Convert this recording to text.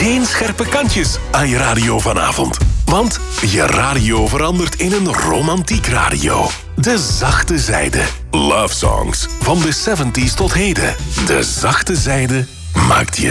geen scherpe kantjes aan je radio vanavond. Want je radio verandert in een romantiek radio. De zachte zijde. Love songs van de 70s tot heden. De zachte zijde maakt je